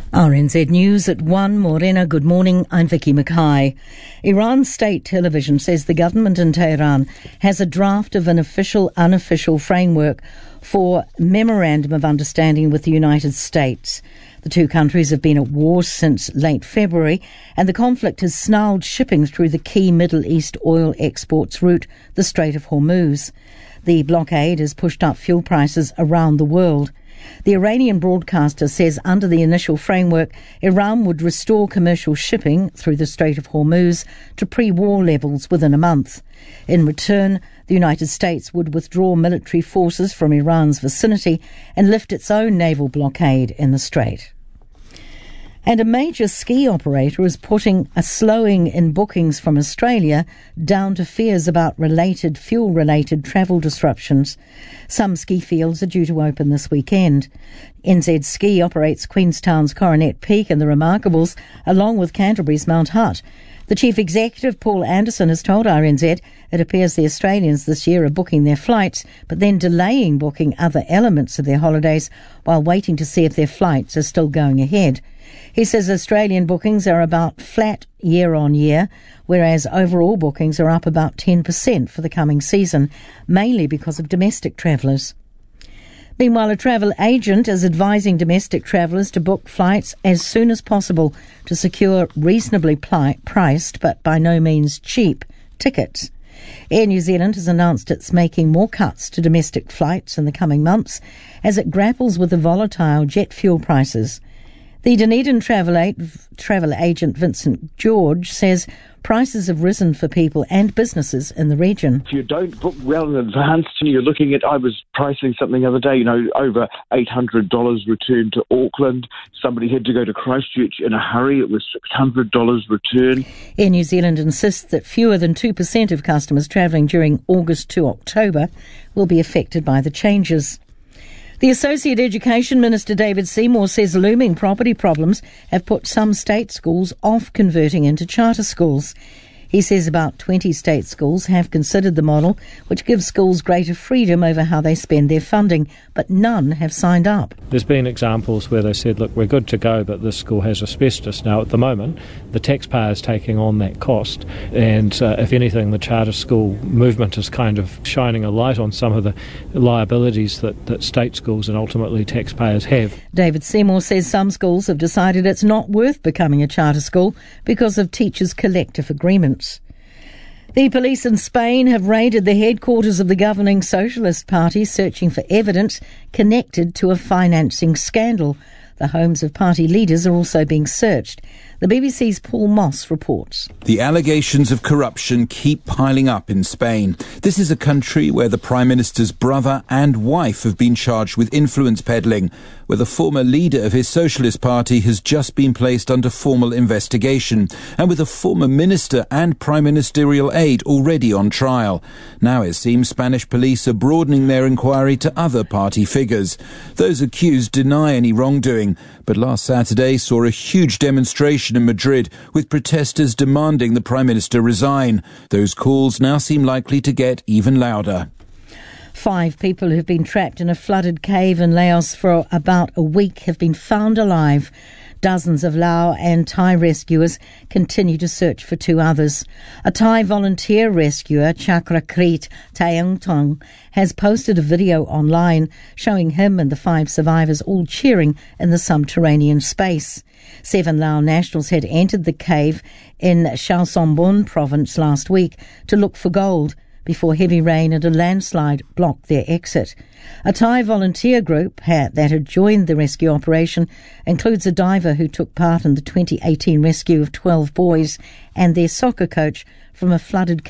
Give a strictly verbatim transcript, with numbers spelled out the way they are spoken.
R N Z News at one. Morena, good morning. I'm Vicky Mackay. Iran state television says the government in Tehran has a draft of an official-unofficial framework for Memorandum of Understanding with the United States. The two countries have been at war since late February, and the conflict has snarled shipping through the key Middle East oil exports route, the Strait of Hormuz. The blockade has pushed up fuel prices around the world. The Iranian broadcaster says under the initial framework, Iran would restore commercial shipping through the Strait of Hormuz to pre-war levels within a month. In return, the United States would withdraw military forces from Iran's vicinity and lift its own naval blockade in the strait. And a major ski operator is putting a slowing in bookings from Australia down to fears about related fuel-related travel disruptions. Some ski fields are due to open this weekend. N Z Ski operates Queenstown's Coronet Peak and the Remarkables, along with Canterbury's Mount Hutt. The chief executive, Paul Anderson, has told R N Z it appears the Australians this year are booking their flights, but then delaying booking other elements of their holidays while waiting to see if their flights are still going ahead. He says Australian bookings are about flat year on year, whereas overall bookings are up about ten percent for the coming season, mainly because of domestic travellers. Meanwhile, a travel agent is advising domestic travellers to book flights as soon as possible to secure reasonably pli- priced, but by no means cheap, tickets. Air New Zealand has announced it's making more cuts to domestic flights in the coming months as it grapples with the volatile jet fuel prices. The Dunedin travel, a- travel agent Vincent George says prices have risen for people and businesses in the region. If you don't book well in advance, you're looking at, I was pricing something the other day, you know, over eight hundred dollars return to Auckland. Somebody had to go to Christchurch in a hurry. It was six hundred dollars return. Air New Zealand insists that fewer than two percent of customers travelling during August to October will be affected by the changes. The Associate Education Minister David Seymour says looming property problems have put some state schools off converting into charter schools. He says about twenty state schools have considered the model, which gives schools greater freedom over how they spend their funding, but none have signed up. There's been examples where they said, look, we're good to go, but this school has asbestos. Now, at the moment, the taxpayer is taking on that cost, and uh, if anything, the charter school movement is kind of shining a light on some of the liabilities that, that state schools and ultimately taxpayers have. David Seymour says some schools have decided it's not worth becoming a charter school because of teachers' collective agreements. The police in Spain have raided the headquarters of the governing Socialist Party, searching for evidence connected to a financing scandal. The homes of party leaders are also being searched. The B B C's Paul Moss reports. The allegations of corruption keep piling up in Spain. This is a country where the Prime Minister's brother and wife have been charged with influence peddling, where the former leader of his Socialist Party has just been placed under formal investigation, and with a former minister and prime ministerial aide already on trial. Now it seems Spanish police are broadening their inquiry to other party figures. Those accused deny any wrongdoing, but last Saturday saw a huge demonstration in Madrid with protesters demanding the Prime Minister resign. Those calls now seem likely to get even louder. Five people who've been trapped in a flooded cave in Laos for about a week have been found alive. Dozens of Lao and Thai rescuers continue to search for two others. A Thai volunteer rescuer, Chakrakrit Tayangtong, has posted a video online showing him and the five survivors all cheering in the subterranean space. Seven Lao nationals had entered the cave in Chaosombon province last week to look for gold before heavy rain and a landslide blocked their exit. A Thai volunteer group that had joined the rescue operation includes a diver who took part in the twenty eighteen rescue of twelve boys and their soccer coach from a flooded